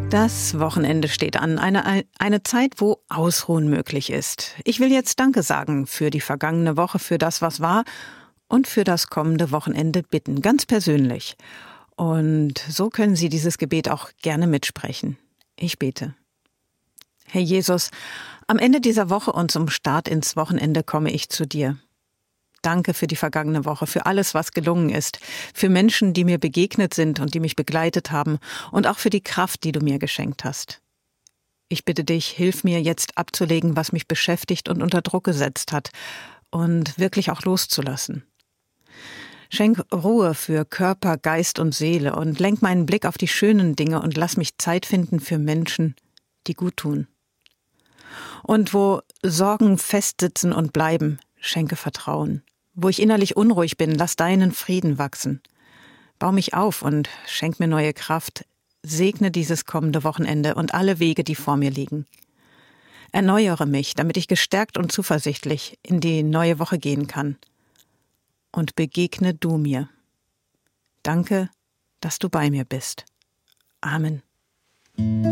Das Wochenende steht an, eine Zeit, wo Ausruhen möglich ist. Ich will jetzt Danke sagen für die vergangene Woche, für das, was war und für das kommende Wochenende bitten, ganz persönlich. Und so können Sie dieses Gebet auch gerne mitsprechen. Ich bete. Herr Jesus, am Ende dieser Woche und zum Start ins Wochenende komme ich zu dir. Danke für die vergangene Woche, für alles, was gelungen ist, für Menschen, die mir begegnet sind und die mich begleitet haben und auch für die Kraft, die du mir geschenkt hast. Ich bitte dich, hilf mir jetzt abzulegen, was mich beschäftigt und unter Druck gesetzt hat und wirklich auch loszulassen. Schenk Ruhe für Körper, Geist und Seele und lenk meinen Blick auf die schönen Dinge und lass mich Zeit finden für Menschen, die gut tun. Und wo Sorgen festsitzen und bleiben, schenke Vertrauen. Wo ich innerlich unruhig bin, lass deinen Frieden wachsen. Bau mich auf und schenk mir neue Kraft. Segne dieses kommende Wochenende und alle Wege, die vor mir liegen. Erneuere mich, damit ich gestärkt und zuversichtlich in die neue Woche gehen kann. Und begegne du mir. Danke, dass du bei mir bist. Amen.